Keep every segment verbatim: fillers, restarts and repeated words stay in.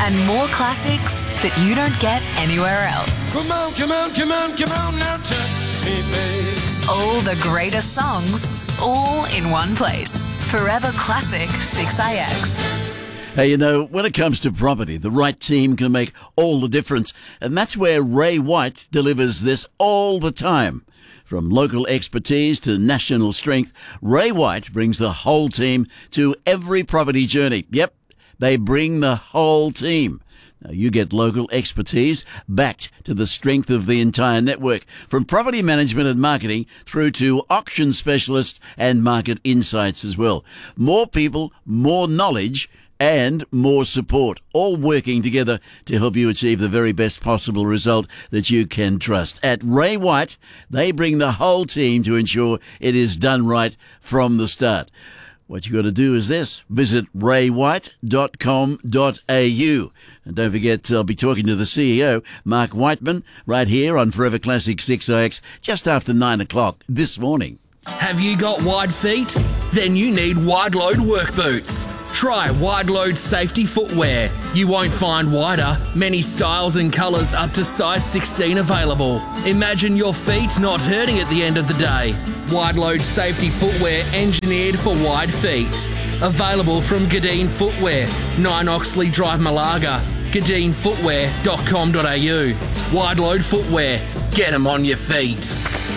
and more classics that you don't get anywhere else. Come on, come on, come on, come on, now touch me, babe. All the greatest songs, all in one place. Forever Classic six A X. Hey, you know, when it comes to property, the right team can make all the difference. And that's where Ray White delivers this all the time. From local expertise to national strength, Ray White brings the whole team to every property journey. Yep, they bring the whole team. Now, you get local expertise backed to the strength of the entire network, from property management and marketing through to auction specialists and market insights as well. More people, more knowledge, and more support, all working together to help you achieve the very best possible result that you can trust. At Ray White, they bring the whole team to ensure it is done right from the start. What you got to do is this: visit ray white dot com dot a u. And don't forget, I'll be talking to the C E O, Mark Whiteman, right here on Forever Classic six A X, just after nine o'clock this morning. Have you got wide feet? Then you need wide load work boots. Try Wide Load Safety Footwear. You won't find wider, many styles and colours up to size sixteen available. Imagine your feet not hurting at the end of the day. Wide Load Safety Footwear, engineered for wide feet. Available from Gadeen Footwear, nine Oxley Drive, Malaga. gadeen footwear dot com dot a u. Wide Load Footwear. Get them on your feet.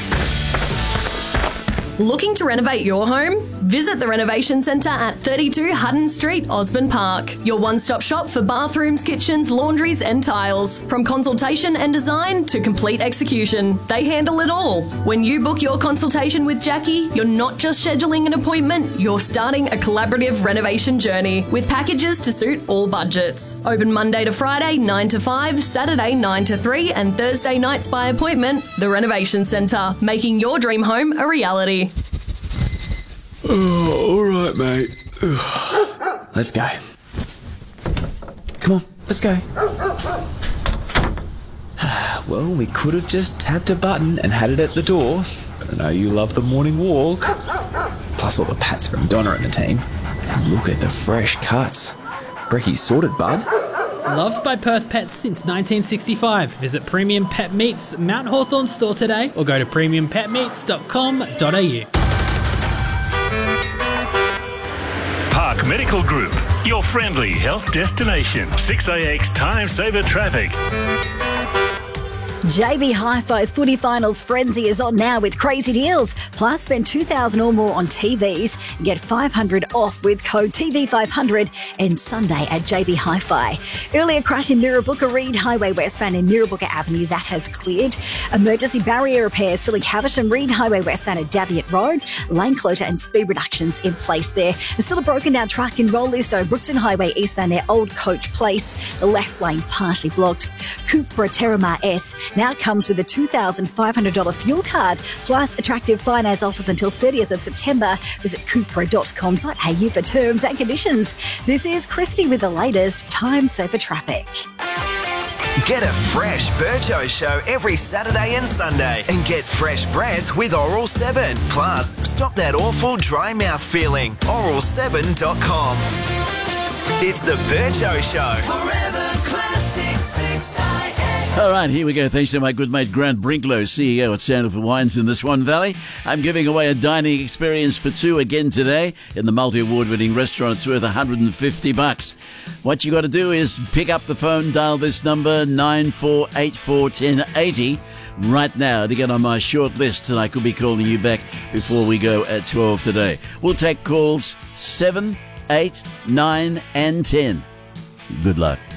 Looking to renovate your home? Visit the Renovation Centre at thirty-two Hutton Street, Osborne Park. Your one-stop shop for bathrooms, kitchens, laundries and tiles. From consultation and design to complete execution, they handle it all. When you book your consultation with Jackie, you're not just scheduling an appointment, you're starting a collaborative renovation journey with packages to suit all budgets. Open Monday to Friday, nine to five, Saturday, nine to three and Thursday nights by appointment. The Renovation Centre, making your dream home a reality. Oh, all right, mate. Let's go. Come on, let's go. Well, we could have just tapped a button and had it at the door. But I know you love the morning walk. Plus all the pats from Donna and the team. And look at the fresh cuts. Brecky's sorted, bud. Loved by Perth Pets since nineteen sixty-five. Visit Premium Pet Meats Mount Hawthorn store today or go to premium pet meats dot com dot a u. Park Medical Group, your friendly health destination. six A X Time Saver Traffic. J B Hi-Fi's footy finals frenzy is on now with crazy deals. Plus, spend two thousand dollars or more on T Vs and get five hundred dollars off with code T V five hundred and Sunday at J B Hi-Fi. Earlier crash in Mirrabooka Reed Highway westbound in Mirrabooka Avenue, that has cleared. Emergency barrier repairs still in Caversham Reed Highway westbound at Davitt Road. Lane closure and speed reductions in place there. There's still a broken down truck in Rollisto, Brookton Highway eastbound near Old Coach Place. The left lane's partially blocked. Cupra Terramar S now comes with a two thousand five hundred dollars fuel card, plus attractive finance offers until thirtieth of September. Visit cupra dot com dot a u for terms and conditions. This is Christy with the latest Time Saver Traffic. Get a fresh Bircho show every Saturday and Sunday and get fresh breath with Oral seven. Plus, stop that awful dry mouth feeling. oral seven dot com. It's the Bircho Show. Forever Classic six A X. All right, here we go. Thanks to my good mate Grant Brinklow, C E O at Sandalwood Wines in the Swan Valley. I'm giving away a dining experience for two again today in the multi-award-winning restaurant. It's worth one hundred fifty bucks. What you got to do is pick up the phone, dial this number nine four eight four, one zero eight zero right now to get on my short list, and I could be calling you back before we go at twelve today. We'll take calls seven, eight, nine, and ten. Good luck.